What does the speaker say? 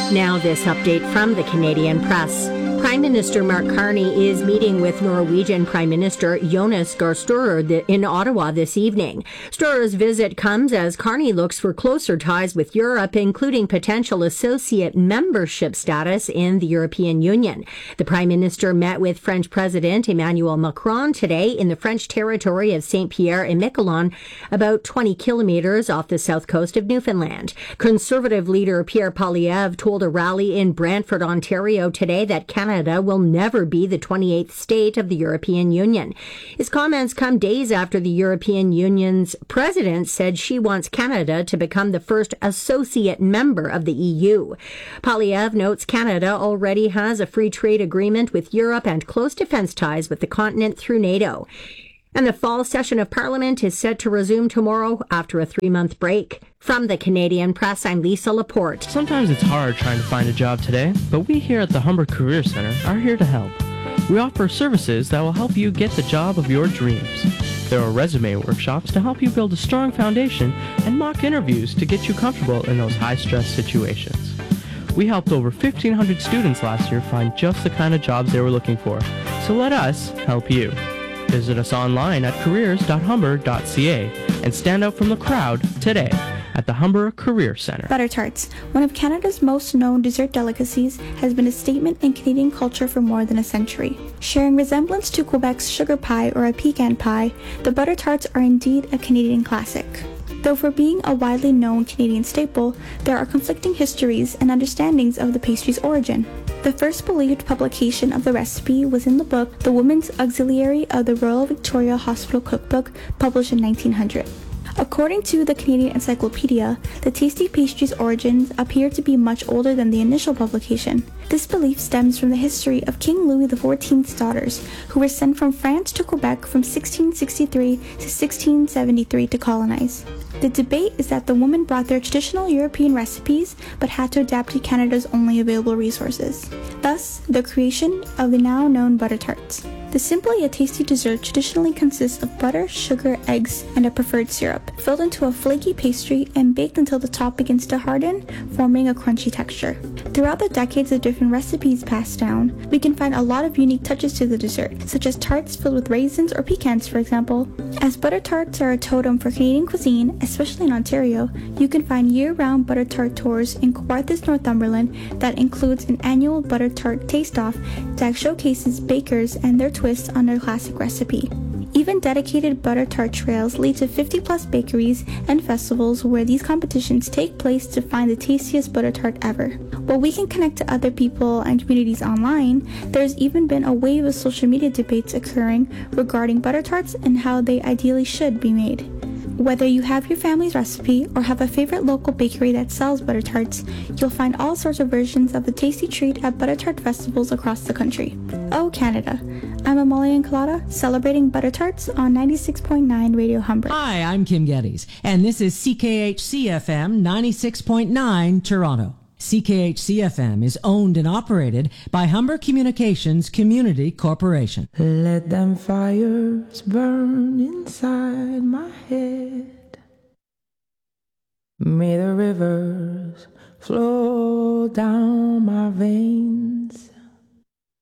Now this update from the Canadian Press. Prime Minister Mark Carney is meeting with Norwegian Prime Minister Jonas Gahr Støre in Ottawa this evening. Støre's visit comes as Carney looks for closer ties with Europe, including potential associate membership status in the European Union. The Prime Minister met with French President Emmanuel Macron today in the French territory of Saint-Pierre and Miquelon, about 20 kilometres off the south coast of Newfoundland. Conservative leader Pierre Poilievre told a rally in Brantford, Ontario today that Canada will never be the 28th state of the European Union. His comments come days after the European Union's president said she wants Canada to become the first associate member of the EU. Poilievre notes Canada already has a free trade agreement with Europe and close defence ties with the continent through NATO. And the fall session of Parliament is set to resume tomorrow after a 3-month break. From the Canadian Press, I'm Lisa Laporte. Sometimes it's hard trying to find a job today, but we here at the Humber Career Center are here to help. We offer services that will help you get the job of your dreams. There are resume workshops to help you build a strong foundation and mock interviews to get you comfortable in those high-stress situations. We helped over 1,500 students last year find just the kind of jobs they were looking for, so let us help you. Visit us online at careers.humber.ca and stand out from the crowd today at the Humber Career Center. Butter tarts, one of Canada's most known dessert delicacies, has been a statement in Canadian culture for more than a century. Sharing resemblance to Quebec's sugar pie or a pecan pie, the butter tarts are indeed a Canadian classic. Though for being a widely known Canadian staple, there are conflicting histories and understandings of the pastry's origin. The first believed publication of the recipe was in the book The Woman's Auxiliary of the Royal Victoria Hospital Cookbook, published in 1900. According to the Canadian Encyclopedia, the tasty pastry's origins appear to be much older than the initial publication. This belief stems from the history of King Louis XIV's daughters, who were sent from France to Quebec from 1663 to 1673 to colonize. The debate is that the women brought their traditional European recipes but had to adapt to Canada's only available resources. Thus, the creation of the now known butter tarts. The simple yet tasty dessert traditionally consists of butter, sugar, eggs, and a preferred syrup, filled into a flaky pastry and baked until the top begins to harden, forming a crunchy texture. Throughout the decades of different recipes passed down, we can find a lot of unique touches to the dessert, such as tarts filled with raisins or pecans, for example. As butter tarts are a totem for Canadian cuisine, especially in Ontario, you can find year-round butter tart tours in Kawarthas, Northumberland that includes an annual butter tart taste-off that showcases bakers and their twist on their classic recipe. Even dedicated butter tart trails lead to 50-plus bakeries and festivals where these competitions take place to find the tastiest butter tart ever. While we can connect to other people and communities online, there's even been a wave of social media debates occurring regarding butter tarts and how they ideally should be made. Whether you have your family's recipe or have a favorite local bakery that sells butter tarts, you'll find all sorts of versions of the tasty treat at butter tart festivals across the country. Oh, Canada! I'm Amalia Colada, celebrating butter tarts on 96.9 Radio Humber. Hi, I'm Kim Geddes, and this is CKHC-FM 96.9 Toronto. CKHC-FM is owned and operated by Humber Communications Community Corporation. Let them fires burn inside my head. May the rivers flow down my veins.